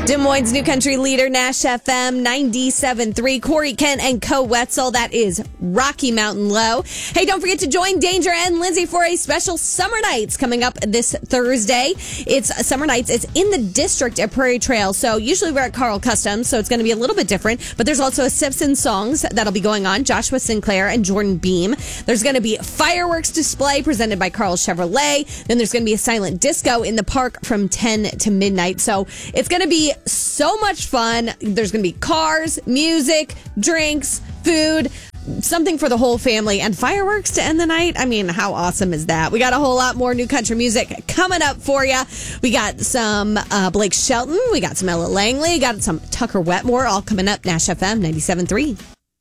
Des Moines' new country leader, Nash FM 97.3. Corey Kent and Co Wetzel. That is Rocky Mountain Low. Hey, don't forget to join Danger and Lindsay for a special Summer Nights coming up this Thursday. It's Summer Nights. It's in the district at Prairie Trail. So usually we're at Carl Customs, so it's going to be a little bit different. But there's also a Simpson Songs that'll be going on. Joshua Sinclair and Jordan Beam. There's going to be a fireworks display presented by Carl Chevrolet. Then there's going to be a silent disco in the park from 10 to midnight. So it's going to be so much fun. There's going to be cars, music, drinks, food, something for the whole family, and fireworks to end the night. I mean, how awesome is that? We got a whole lot more new country music coming up for you. We got some Blake Shelton. We got some Ella Langley. Got some Tucker Wetmore, all coming up. Nash FM 97.3.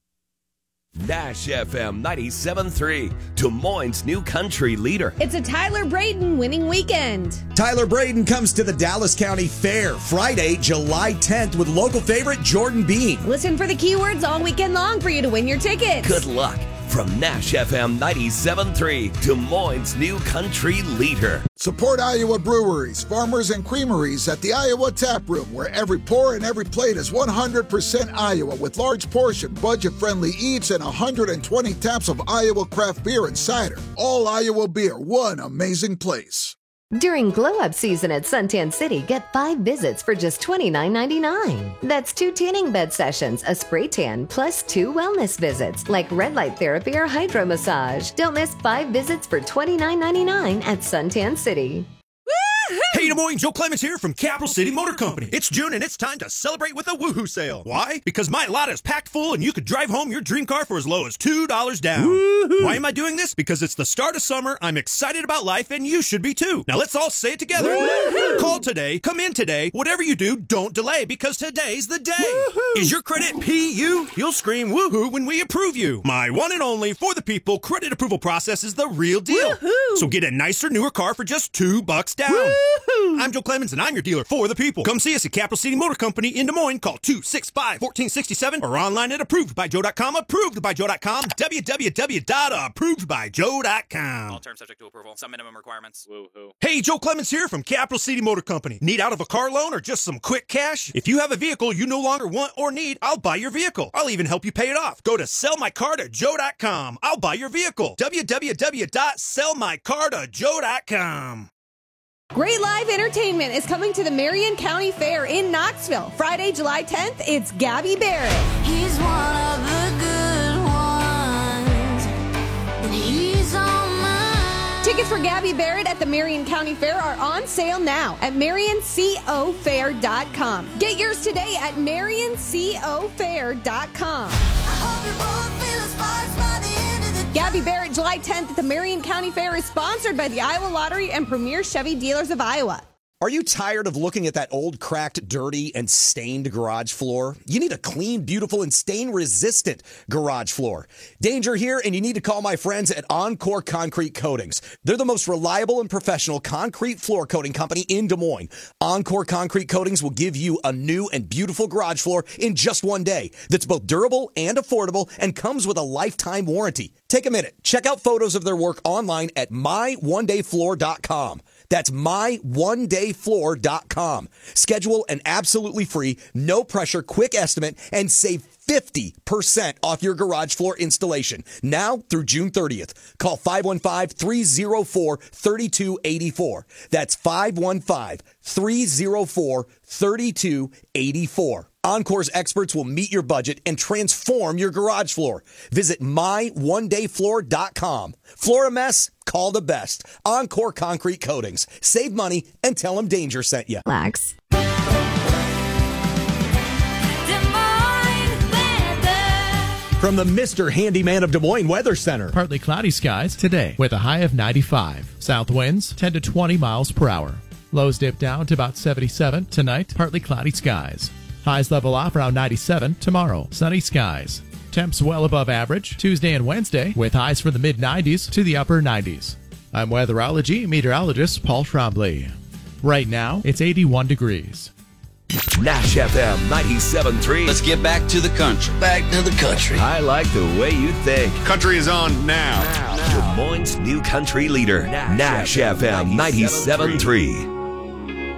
Nash FM 97.3, Des Moines' new country leader. It's a Tyler Braden winning weekend. Tyler Braden comes to the Dallas County Fair Friday, July 10th with local favorite Jordan Beam. Listen for the keywords all weekend long for you to win your tickets. Good luck from Nash FM 97.3, Des Moines' new country leader. Support Iowa breweries, farmers, and creameries at the Iowa Tap Room, where every pour and every plate is 100% Iowa, with large portion, budget-friendly eats and 120 taps of Iowa craft beer and cider. All Iowa beer, one amazing place. During Glow Up season at Suntan City, get 5 visits for just $29.99. That's 2 tanning bed sessions, a spray tan, plus 2 wellness visits, like red light therapy or hydro massage. Don't miss 5 visits for $29.99 at Suntan City. Hey, Des Moines, Joe Clemens here from Capital City Motor Company. It's June and it's time to celebrate with a woohoo sale. Why? Because my lot is packed full and you could drive home your dream car for as low as $2 down. Woo-hoo. Why am I doing this? Because it's the start of summer, I'm excited about life, and you should be too. Now let's all say it together. Woo-hoo. Call today, come in today, whatever you do, don't delay, because today's the day. Woo-hoo. Is your credit PU? You'll scream woohoo when we approve you. My one and only for the people credit approval process is the real deal. Woo-hoo. So get a nicer, newer car for just $2 down. Woo-hoo. I'm Joe Clemens, and I'm your dealer for the people. Come see us at Capital City Motor Company in Des Moines. Call 265-1467 or online at approvedbyjoe.com. Approvedbyjoe.com. www.approvedbyjoe.com. All terms subject to approval. Some minimum requirements. Woo-hoo. Hey, Joe Clemens here from Capital City Motor Company. Need out of a car loan or just some quick cash? If you have a vehicle you no longer want or need, I'll buy your vehicle. I'll even help you pay it off. Go to sellmycartojoe.com. I'll buy your vehicle. www.sellmycartojoe.com. Great live entertainment is coming to the Marion County Fair in Knoxville. Friday, July 10th, it's Gabby Barrett. He's one of the good ones, and he's on mine. Tickets for Gabby Barrett at the Marion County Fair are on sale now at MarionCoFair.com. Get yours today at MarionCoFair.com. I hope you both feel inspired by the end of the day. Gabby Barrett, July 10th at the Marion County Fair is sponsored by the Iowa Lottery and Premier Chevy Dealers of Iowa. Are you tired of looking at that old, cracked, dirty, and stained garage floor? You need a clean, beautiful, and stain-resistant garage floor. Danger here, and you need to call my friends at Encore Concrete Coatings. They're the most reliable and professional concrete floor coating company in Des Moines. Encore Concrete Coatings will give you a new and beautiful garage floor in just one day that's both durable and affordable and comes with a lifetime warranty. Take a minute. Check out photos of their work online at myonedayfloor.com. That's myonedayfloor.com. Schedule an absolutely free, no pressure, quick estimate and save 50% off your garage floor installation now through June 30th. Call 515-304-3284. That's 515-304-3284. Encore's experts will meet your budget and transform your garage floor. Visit myonedayfloor.com. Floor a mess? Call the best. Encore Concrete Coatings. Save money and tell them Danger sent you. Relax. From the Mr. Handyman of Des Moines Weather Center. Partly cloudy skies today with a high of 95. South winds 10 to 20 miles per hour. Lows dip down to about 77. Tonight, partly cloudy skies. Highs level off around 97 tomorrow. Sunny skies. Temps well above average Tuesday and Wednesday with highs from the mid-90s to the upper 90s. I'm weatherology meteorologist Paul Trombley. Right now, it's 81 degrees. Nash FM 97.3. Let's get back to the country. Back to the country. I like the way you think. Country is on now. Des Moines' new country leader, Nash FM 97.3.